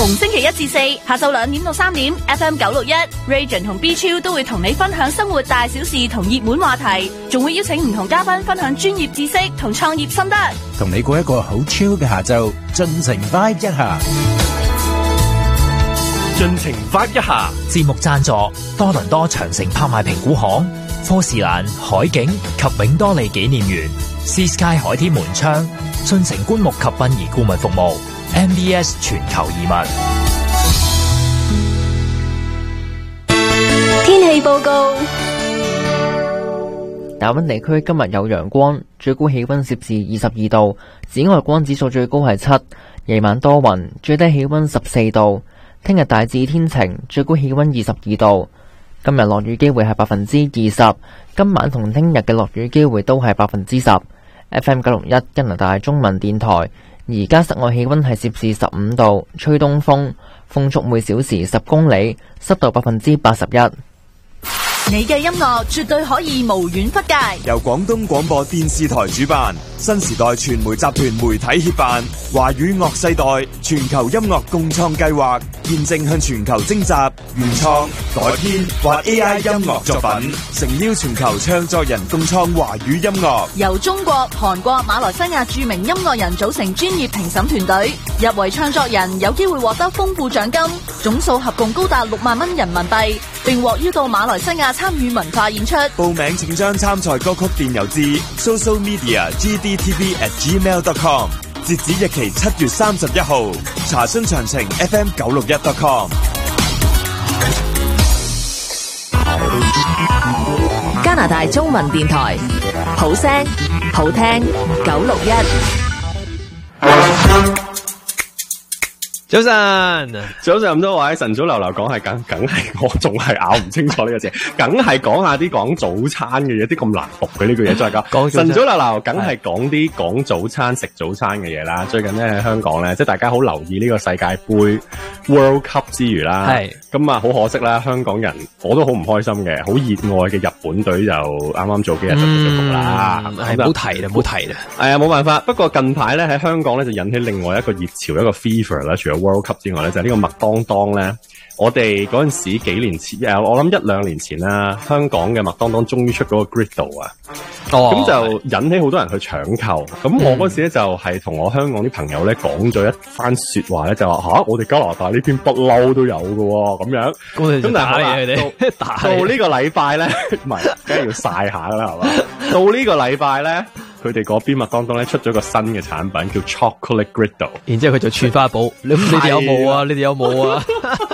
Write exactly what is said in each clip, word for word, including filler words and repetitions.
逢星期一至四下晝兩點到三點 ，F M 九六一 Region 同 B 超都會同你分享生活大小事同熱門話題，仲會邀請唔同嘉賓分享專業知識同創業心得， 同你過一個好 chill 嘅下晝，盡情 vibe 一下。 盡情 vibe 一下。 節目贊助多倫多長城拍賣評估行、科士蘭海景及永多利紀念園、Sea Sky 海天門窗、進城棺木及殯儀顧問服務、M B S 全球移民。 天氣報告。 大溫地區今日有陽光，最高氣溫攝氏二十二度，紫外光指數最高係七，夜晚多雲，最低氣溫十四度。聽日大致天晴，最高氣溫二十二度。今日落雨機會係百分之二十，今晚同聽日嘅落雨機會都係百分之十。F M 九六一加拿大中文電台，而家室外氣溫係攝氏十五度，吹東風，風速每小時十公里，濕度百分之八十一。 你嘅音樂絕對可以無遠弗屆， 由廣東廣播電視台主辦，新時代傳媒集團媒體協辦，華語樂世代全球音樂共創計劃，現正向全球徵集原創、改編或 A I 音樂作品，誠邀全球唱作人共創華語音樂。 由中國、韓國、馬來西亞著名音樂人組成專業評審團隊，入圍唱作人有機會獲得豐富獎金，總數合共高達六萬蚊人民幣，並獲邀到馬來西亞參與文化演出。 報名請將參賽歌曲電郵至 social media g d t v at gmail dot com， 截止日期七月三十一號。查詢詳情 f m 九六一 dot com。 加拿大中文電台，好聲好聽九六一。 早晨，早晨咁多位，晨早流流講係梗梗係，我仲係咬唔清楚呢個字，梗係講下啲講早餐嘅嘢，啲咁難讀嘅呢句嘢再講。晨早流流梗係講啲講早餐食早餐嘅嘢啦。最近咧喺香港咧，即係大家好留意呢個世界盃 World Cup 之餘啦，係咁啊，好可惜啦，香港人我都好唔開心嘅，好熱愛嘅日本隊就啱啱做幾日就結束啦，係冇提啦，冇提啦，係啊，冇辦法。不過近排咧喺香港咧就引起另外一個熱潮，一個 fever 啦，除咗World Cup 之外咧，就係、是、呢個麥當當咧。我哋嗰陣時幾年前，誒，我諗一兩年前啦，香港嘅麥當當終於出嗰個 Griddle 啊，咁、哦、就引起好多人去搶購。咁我嗰時咧就係同我香港啲朋友咧講咗一番說話咧，就話吓、啊，我哋加拿大呢邊不嬲都有嘅喎，咁樣。咁但係佢哋到呢個禮拜咧，唔係，梗係要曬下噶啦，係嘛？到呢個禮拜咧。佢哋嗰邊麥當當咧出咗個新嘅產品叫 Chocolate Griddle， 然之後佢就串花寶，你你哋有冇啊？你哋有冇啊？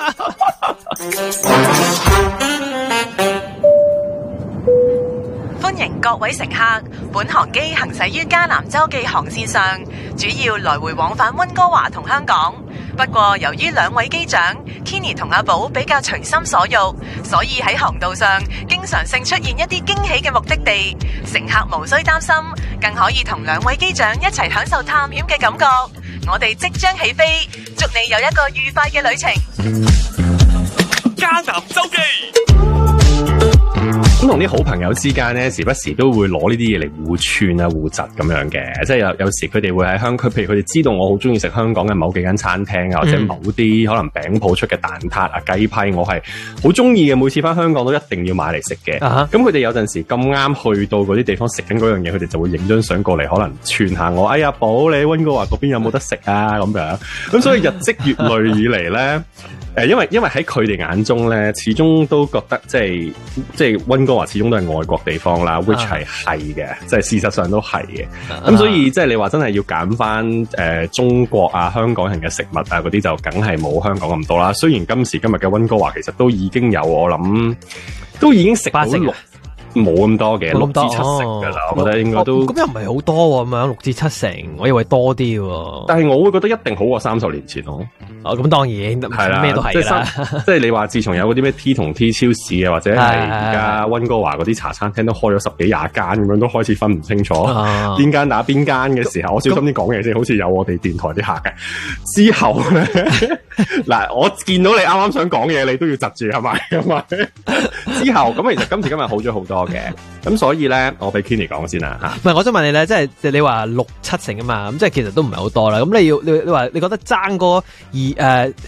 歡迎各位乘客，本航機行駛於加南洲際航線上，主要來回往返溫哥華同香港。不過由於兩位機長 Kenny 同阿寶比較隨心所欲，所以喺航道上經常性出現一啲驚喜嘅目的地，乘客無需擔心，更可以同兩位機長一齊享受探險嘅感覺。我哋即將起飛，祝你有一個愉快嘅旅程。 加南洲際。咁同啲好朋友之間咧，時不時都會攞呢啲嘢嚟互串啊、互窒咁樣嘅，即係有有時佢哋會喺香區，譬如佢哋知道我好中意食香港嘅某幾間餐廳啊，或者某啲可能餅鋪出嘅蛋撻啊、雞批，我係好中意嘅，每次翻香港都一定要買嚟食嘅。咁佢哋有陣時咁啱去到嗰啲地方食緊嗰樣嘢，佢哋就會影張相過嚟，可能串下我。哎呀，寶，你喺溫哥華嗰邊有冇得食啊？咁樣，咁所以日積月累以嚟咧。誒，因為因為喺佢哋眼中咧，始終都覺得即係即係溫哥華始終都係外國地方啦 ，which 係係嘅，即係事實上都係嘅。咁所以即係你話真係要揀翻誒中國啊、香港人嘅食物啊嗰啲，就梗係冇香港咁多啦。雖然今時今日嘅溫哥華其實都已經有，我諗都已經食到六。冇咁多嘅，六至七成噶啦，我覺得應該都咁又唔係好多咁樣，六至七成，我以為多啲。但係我會覺得一定好過三十年前咯。哦，咁當然係啦，咩都係啦。即係你話自從有嗰啲咩 T 同 T 超市啊，或者係而家溫哥華嗰啲茶餐廳都開咗十幾廿間咁樣，都開始分唔清楚邊間打邊間嘅時候，我小心啲講嘢先，好似有我哋電台啲客嘅。之後咧，嗱，我見到你啱啱想講嘢，你都要窒住係咪？係咪？之後咁，其實今時今日好咗好多。嘅，咁所以咧，我俾 Kenny 講先啦吓。唔係，我想問你咧，即係你話六七成啊嘛，咁即係其實都唔係好多啦。咁你要你你話你覺得爭嗰二誒